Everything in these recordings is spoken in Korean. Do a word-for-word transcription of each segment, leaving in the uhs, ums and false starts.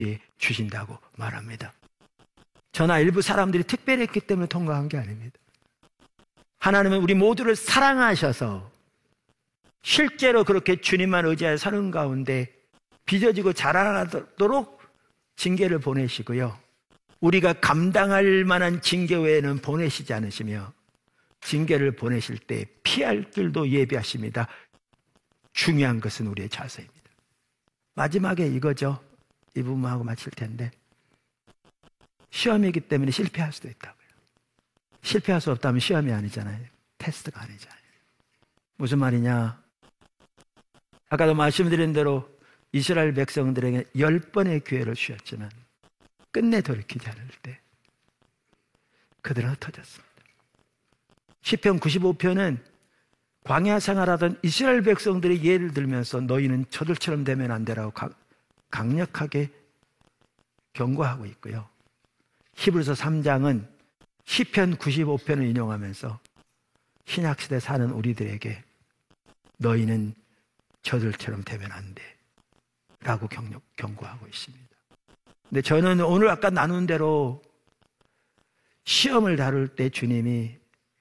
주신다고 말합니다. 저나 일부 사람들이 특별했기 때문에 통과한 게 아닙니다. 하나님은 우리 모두를 사랑하셔서 실제로 그렇게 주님만 의지하여 사는 가운데 빚어지고 자라나도록 징계를 보내시고요, 우리가 감당할 만한 징계 외에는 보내시지 않으시며 징계를 보내실 때 피할 길도 예비하십니다. 중요한 것은 우리의 자세입니다. 마지막에 이거죠. 이 부분하고 마칠 텐데, 시험이기 때문에 실패할 수도 있다고요. 실패할 수 없다면 시험이 아니잖아요. 테스트가 아니잖아요. 무슨 말이냐? 아까도 말씀드린 대로 이스라엘 백성들에게 열 번의 기회를 주셨지만 끝내 돌이키지 않을 때 그들은 흩어졌습니다. 시편 구십오 편은 광야 생활하던 이스라엘 백성들의 예를 들면서 너희는 저들처럼 되면 안 되라고 강력하게 경고하고 있고요, 히브리서 삼 장은 시편 구십오 편을 인용하면서 신약시대 사는 우리들에게 너희는 저들처럼 되면 안 돼 라고 경력, 경고하고 있습니다. 근데 저는 오늘 아까 나눈 대로 시험을 다룰 때 주님이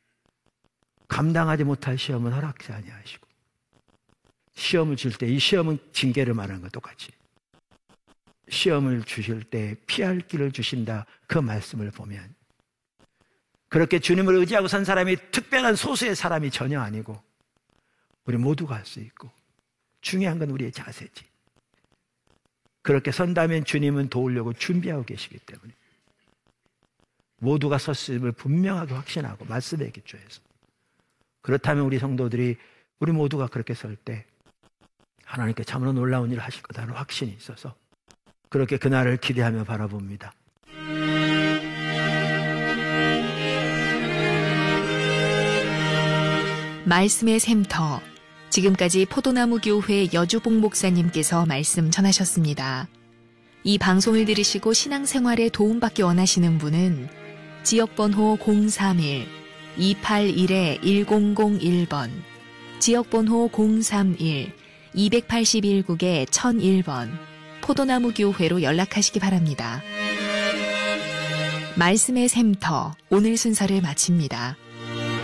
감당하지 못할 시험은 허락지 아니하시고, 시험을 줄 때, 이 시험은 징계를 말하는 것 똑같이 시험을 주실 때 피할 길을 주신다, 그 말씀을 보면 그렇게 주님을 의지하고 산 사람이 특별한 소수의 사람이 전혀 아니고 우리 모두가 할 수 있고, 중요한 건 우리의 자세지. 그렇게 선다면 주님은 도우려고 준비하고 계시기 때문에 모두가 섰음을 분명하게 확신하고 말씀에 기초해서, 그렇다면 우리 성도들이 우리 모두가 그렇게 설 때 하나님께 참으로 놀라운 일을 하실 거다는 확신이 있어서 그렇게 그날을 기대하며 바라봅니다. 말씀의 샘터, 지금까지 포도나무 교회 여주봉 목사님께서 말씀 전하셨습니다. 이 방송을 들으시고 신앙생활에 도움받기 원하시는 분은 지역번호 공삼일 이팔일 일공공일 번, 지역번호 공삼일 이팔일 국에 천일 번 포도나무 교회로 연락하시기 바랍니다. 말씀의 샘터, 오늘 순서를 마칩니다.